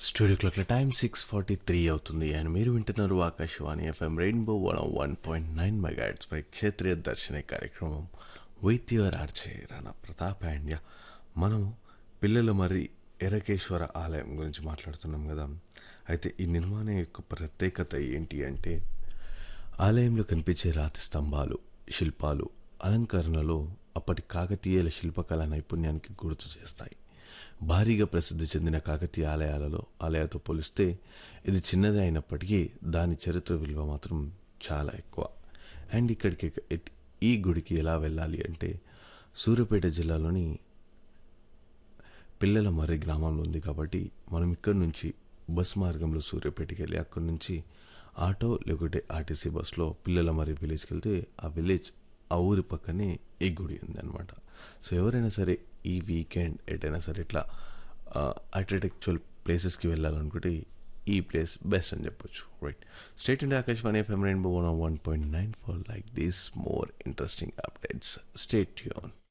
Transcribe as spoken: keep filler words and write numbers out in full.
Studio క్లాక్ల time six forty three అవుతుంది and మీరు వింటున్నారు Akashvani FM rainbow one one point nine megahertz పై క్షేత్రీయ దర్శన కార్యక్రమం with your ఆర్చే Rana Pratap and yeah మనం పిల్లల మరి ఎరకేశ్వర ఆలయం గురించి మాట్లాడుతున్నాం కదా. అయితే ఈ నిర్మాణం యొక్క ప్రత్యేకత ఏంటి అంటే ఆలయంలో కనిపించే రాతి స్తంభాలు, శిల్పాలు, అలంకరణలో అప్పటి కాకతీయుల శిల్పకళ నైపుణ్యానికి గుర్తు చేస్తాయి. భారీగా ప్రసిద్ధి చెందిన కాకతీయ ఆలయాలలో ఆలయాలతో పోలిస్తే ఇది చిన్నదే అయినప్పటికీ దాని చరిత్ర విలువ మాత్రం చాలా ఎక్కువ. అండ్ ఇక్కడికి ఎట్- ఈ గుడికి ఎలా వెళ్ళాలి అంటే సూర్యాపేట జిల్లాలోని పిల్లల మర్రి గ్రామంలో ఉంది కాబట్టి మనం ఇక్కడ నుంచి బస్ మార్గంలో సూర్యాపేటకి వెళ్ళి అక్కడి నుంచి ఆటో లేకుంటే ఆర్టీసీ బస్లో పిల్లల మర్రి విలేజ్కి వెళ్తే ఆ విలేజ్ ఆ ఊరి పక్కనే ఈ గుడి ఉంది అనమాట. సో ఎవరైనా సరే ఈ వీకెండ్ ఎటైనా సరే ఇట్లా ఆర్కిటెక్చురల్ ప్లేసెస్కి వెళ్ళాలనుకుంటే ఈ ప్లేస్ బెస్ట్ అని చెప్పొచ్చు. Right, state India Akashvani FM rainbow one one point nine for like this more interesting updates. State tune.